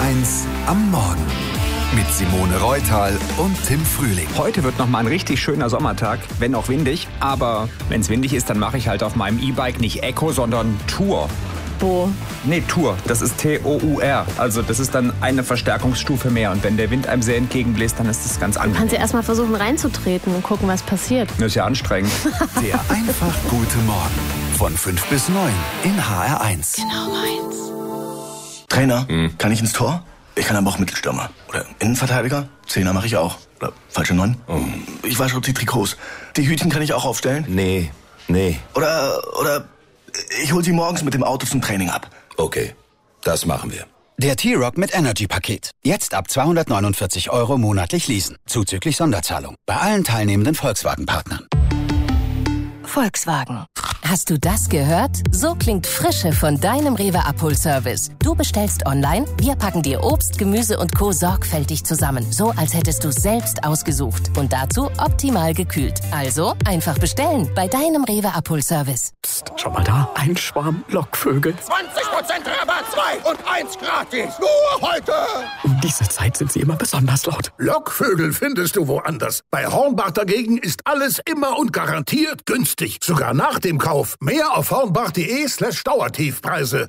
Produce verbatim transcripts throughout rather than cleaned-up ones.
eins am Morgen mit Simone Reutal und Tim Frühling. Heute wird nochmal ein richtig schöner Sommertag, wenn auch windig. Aber wenn es windig ist, dann mache ich halt auf meinem E-Bike nicht Eco, sondern Tour. Wo? Nee, Tour. Das ist T O U R. Also das ist dann eine Verstärkungsstufe mehr. Und wenn der Wind einem sehr entgegenbläst, dann ist das ganz angenehm. Kannst du erst mal versuchen reinzutreten und gucken, was passiert. Das ist ja anstrengend. Der einfach gute Morgen. Von fünf bis neun in H R eins. Genau meins. Trainer, hm. kann ich ins Tor? Ich kann aber auch Mittelstürmer. Oder Innenverteidiger? Zehner mache ich auch. Oder falsche Neun? Oh. Ich wasche auch die Trikots. Die Hütchen kann ich auch aufstellen? Nee, nee. Oder, oder ich hol sie morgens mit dem Auto zum Training ab. Okay, das machen wir. Der T-Rock mit Energy-Paket. Jetzt ab zweihundertneunundvierzig Euro monatlich leasen. Zuzüglich Sonderzahlung. Bei allen teilnehmenden Volkswagen-Partnern. Volkswagen. Hast du das gehört? So klingt Frische von deinem Rewe-Abholservice. Du bestellst online, wir packen dir Obst, Gemüse und Co. sorgfältig zusammen. So, als hättest du selbst ausgesucht. Und dazu optimal gekühlt. Also, einfach bestellen bei deinem Rewe-Abholservice. Psst, schau mal da. Ein Schwarm Lockvögel. zwanzig Prozent Rabatt, zwei und eins gratis. Nur heute. Um diese Zeit sind sie immer besonders laut. Lockvögel findest du woanders. Bei Hornbach dagegen ist alles immer und garantiert günstig. Sogar nach dem Kauf. Mehr auf hornbach.de slash Dauertiefpreise.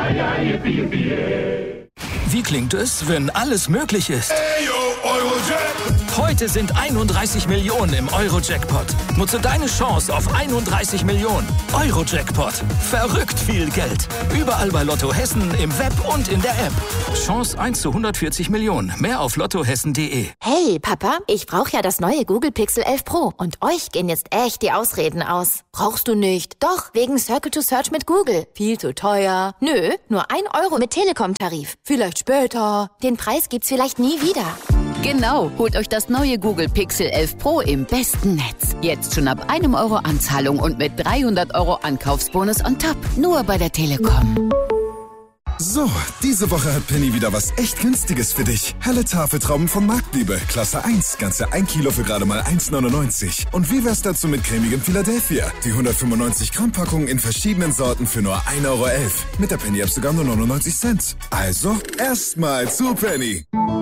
Wie klingt es, wenn alles möglich ist? Hey, yo, Eurojack. Heute sind einunddreißig Millionen im Euro-Jackpot. Nutze deine Chance auf einunddreißig Millionen. Euro-Jackpot. Verrückt viel Geld. Überall bei Lotto Hessen, im Web und in der App. Chance eins zu hundertvierzig Millionen. Mehr auf lottohessen punkt de. Hey, Papa, ich brauche ja das neue Google Pixel elf Pro. Und euch gehen jetzt echt die Ausreden aus. Brauchst du nicht? Doch, wegen Circle to Search mit Google. Viel zu teuer. Nö, nur ein Euro mit Telekom-Tarif. Vielleicht später. Den Preis gibt's vielleicht nie wieder. Genau, holt euch das neue Google Pixel elf Pro im besten Netz. Jetzt schon ab einem Euro Anzahlung und mit dreihundert Euro Ankaufsbonus on top. Nur bei der Telekom. So, diese Woche hat Penny wieder was echt Günstiges für dich. Helle Tafeltrauben von Marktliebe, Klasse eins, ganze ein Kilo für gerade mal eins neunundneunzig. Und wie wär's dazu mit cremigem Philadelphia? Die hundertfünfundneunzig Gramm Packung in verschiedenen Sorten für nur ein Euro elf. Mit der Penny-App sogar nur neunundneunzig Cent. Also, erstmal zu Penny.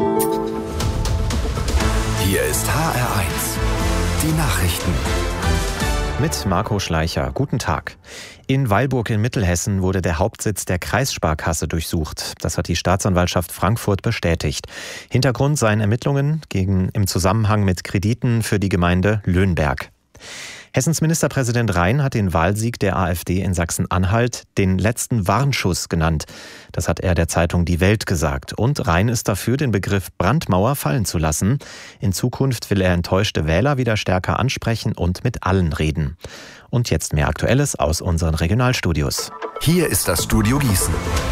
Hier ist H R eins. Die Nachrichten. Mit Marco Schleicher. Guten Tag. In Weilburg in Mittelhessen wurde der Hauptsitz der Kreissparkasse durchsucht. Das hat die Staatsanwaltschaft Frankfurt bestätigt. Hintergrund seien Ermittlungen gegen, im Zusammenhang mit Krediten für die Gemeinde Löhnberg. Hessens Ministerpräsident Rhein hat den Wahlsieg der AfD in Sachsen-Anhalt den letzten Warnschuss genannt. Das hat er der Zeitung Die Welt gesagt. Und Rhein ist dafür, den Begriff Brandmauer fallen zu lassen. In Zukunft will er enttäuschte Wähler wieder stärker ansprechen und mit allen reden. Und jetzt mehr Aktuelles aus unseren Regionalstudios. Hier ist das Studio Gießen.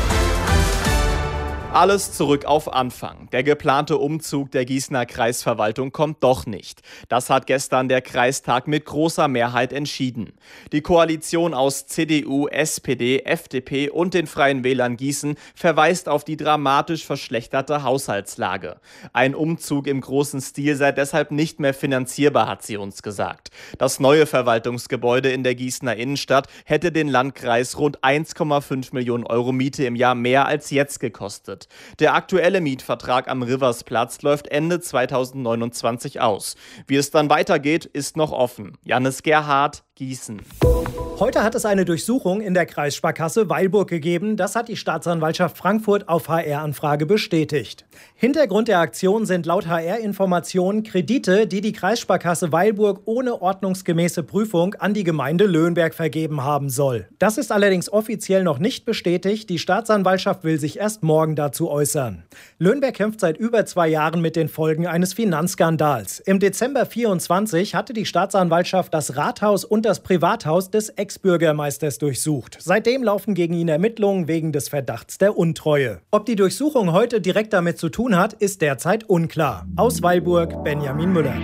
Alles zurück auf Anfang. Der geplante Umzug der Gießener Kreisverwaltung kommt doch nicht. Das hat gestern der Kreistag mit großer Mehrheit entschieden. Die Koalition aus C D U, S P D, F D P und den Freien Wählern Gießen verweist auf die dramatisch verschlechterte Haushaltslage. Ein Umzug im großen Stil sei deshalb nicht mehr finanzierbar, hat sie uns gesagt. Das neue Verwaltungsgebäude in der Gießener Innenstadt hätte den Landkreis rund eins Komma fünf Millionen Euro Miete im Jahr mehr als jetzt gekostet. Der aktuelle Mietvertrag am Riversplatz läuft Ende zweitausendneunundzwanzig aus. Wie es dann weitergeht, ist noch offen. Jannis Gerhardt, Gießen. Heute hat es eine Durchsuchung in der Kreissparkasse Weilburg gegeben. Das hat die Staatsanwaltschaft Frankfurt auf H R-Anfrage bestätigt. Hintergrund der Aktion sind laut H R-Informationen Kredite, die die Kreissparkasse Weilburg ohne ordnungsgemäße Prüfung an die Gemeinde Löhnberg vergeben haben soll. Das ist allerdings offiziell noch nicht bestätigt. Die Staatsanwaltschaft will sich erst morgen dazu äußern. Löhnberg kämpft seit über zwei Jahren mit den Folgen eines Finanzskandals. Im Dezember vierundzwanzig hatte die Staatsanwaltschaft das Rathaus und das Privathaus des Ex-Bürgermeisters durchsucht. Seitdem laufen gegen ihn Ermittlungen wegen des Verdachts der Untreue. Ob die Durchsuchung heute direkt damit zu tun hat, ist derzeit unklar. Aus Weilburg, Benjamin Müller.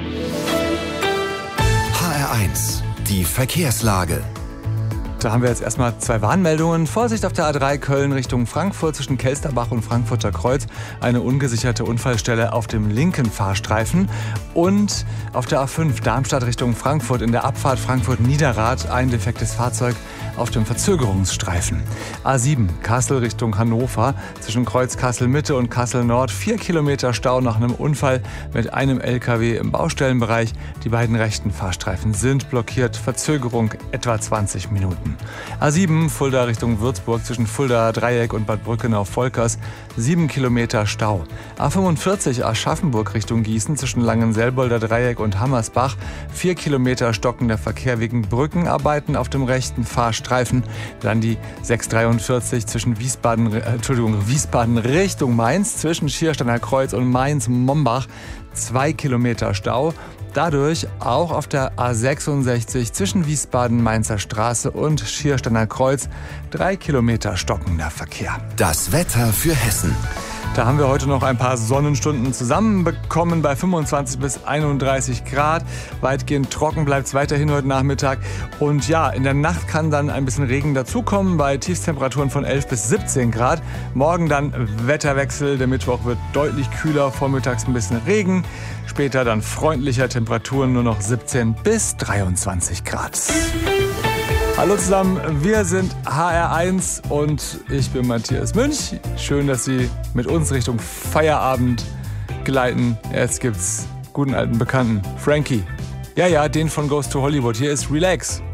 H R eins, die Verkehrslage. Da haben wir jetzt erstmal zwei Warnmeldungen. Vorsicht auf der A drei Köln Richtung Frankfurt zwischen Kelsterbach und Frankfurter Kreuz. Eine ungesicherte Unfallstelle auf dem linken Fahrstreifen. Und auf der A fünf Darmstadt Richtung Frankfurt in der Abfahrt Frankfurt-Niederrad ein defektes Fahrzeug auf dem Verzögerungsstreifen. A sieben, Kassel Richtung Hannover, zwischen Kreuz Kassel-Mitte und Kassel-Nord, vier Kilometer Stau nach einem Unfall mit einem L K W im Baustellenbereich. Die beiden rechten Fahrstreifen sind blockiert, Verzögerung etwa zwanzig Minuten. A sieben, Fulda Richtung Würzburg, zwischen Fulda Dreieck und Bad Brückenau-Volkers, sieben Kilometer Stau. A fünfundvierzig, Aschaffenburg Richtung Gießen, zwischen Langenselbolder Dreieck und Hammersbach, vier Kilometer stockender Verkehr wegen Brückenarbeiten auf dem rechten Fahrstreifen. Dann die sechshundertdreiundvierzig zwischen Wiesbaden, äh, Entschuldigung, Wiesbaden Richtung Mainz, zwischen Schiersteiner Kreuz und Mainz-Mombach, zwei Kilometer Stau. Dadurch auch auf der A sechsundsechzig zwischen Wiesbaden-Mainzer Straße und Schiersteiner Kreuz, drei Kilometer stockender Verkehr. Das Wetter für Hessen. Da haben wir heute noch ein paar Sonnenstunden zusammenbekommen bei fünfundzwanzig bis einunddreißig Grad. Weitgehend trocken bleibt es weiterhin heute Nachmittag. Und ja, in der Nacht kann dann ein bisschen Regen dazukommen bei Tiefstemperaturen von elf bis siebzehn Grad. Morgen dann Wetterwechsel. Der Mittwoch wird deutlich kühler, vormittags ein bisschen Regen. Später dann freundlicher, Temperaturen nur noch siebzehn bis dreiundzwanzig Grad. Hallo zusammen, wir sind H R eins und ich bin Matthias Münch. Schön, dass Sie mit uns Richtung Feierabend gleiten. Jetzt gibt's guten alten Bekannten, Frankie. Ja, ja, den von Ghost to Hollywood. Hier ist Relax.